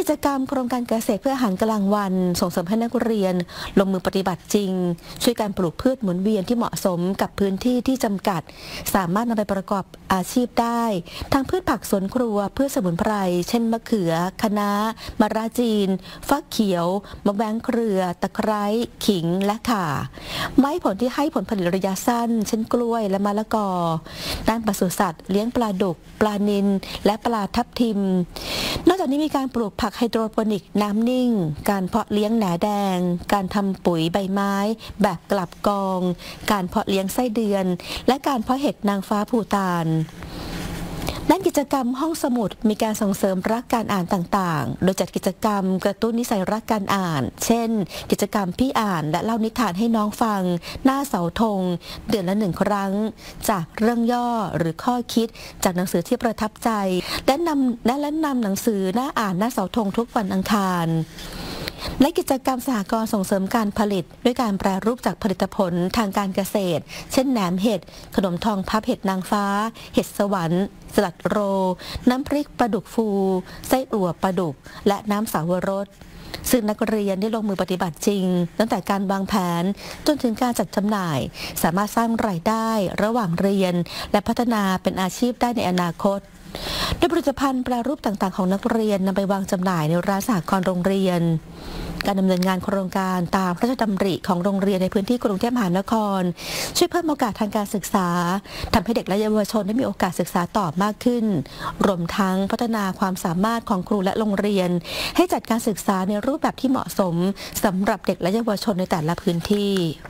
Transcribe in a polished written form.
จกรรมโครงการเกษตรเพื่ออาหารกลางวันส่งเสริมให้นักเรียนลงมือปฏิบัติจริงช่วยการปลูกพืชหมุนเวียนที่เหมาะสมกับพื้นที่ที่จำกัดสามารถนำไปประกอบอาชีพได้ทั้งพืชผักสวนครัวพืชสมุนไพรเช่นมะเขือคะน้ามะระจีนฟักเขียวมะแวงเครือตะไคร้ขิงและข่าไม้ผลที่ให้ผลผลิตระยะสั้นเช่นกล้วยและมะละกอด้านปศุสัตว์เลี้ยงปลาดุกปลานิลและปลาทับทิมนอกจากนี้มีการปลูกผักไฮโดรโปนิกน้ำนิ่งการเพาะเลี้ยงแหน่แดงการทำปุ๋ยใบไม้แบบกลับกองการเพาะเลี้ยงไส้เดือนและการเพาะเห็ดนางฟ้าภูฏานด้านกิจกรรมห้องสมุดมีการส่งเสริมรักการอ่านต่างๆโดยจัดกิจกรรมกระตุ้นนิสัยรักการอ่านเช่นกิจกรรมพี่อ่านและเล่านิทานให้น้องฟังหน้าเสาธงเดือนละ1 ครั้งจากเรื่องย่อหรือข้อคิดจากหนังสือที่ประทับใจและนำหนังสือหน้าอ่านหน้าเสาธงทุกวันอังคารและกิจกรรมสหกรณ์ส่งเสริมการผลิตด้วยการแปรรูปจากผลิตผลทางการเกษตรเช่นแหนมเห็ดขนมทองพับเห็ดนางฟ้าเห็ดสวรรค์สลัดโรน้ำพริกปลาดุกฟูไส้อั่วปลาดุกและน้ำสาวรสซึ่งนักเรียนได้ลงมือปฏิบัติจริงตั้งแต่การวางแผนจนถึงการจัดจำหน่ายสามารถสร้างรายได้ระหว่างเรียนและพัฒนาเป็นอาชีพได้ในอนาคตโดยผลิตภัณฑ์แปรรูปต่างๆของนักเรียนนำไปวางจำหน่ายในร้านสหกรณ์โรงเรียนการดำเนินงานโครงการตามพระราชดำริของโรงเรียนในพื้นที่กรุงเทพมหานครช่วยเพิ่มโอกาสทางการศึกษาทำให้เด็กและเยาวชนได้มีโอกาสศึกษาต่อมากขึ้นรวมทั้งพัฒนาความสามารถของครูและโรงเรียนให้จัดการศึกษาในรูปแบบที่เหมาะสมสำหรับเด็กและเยาวชนในแต่ละพื้นที่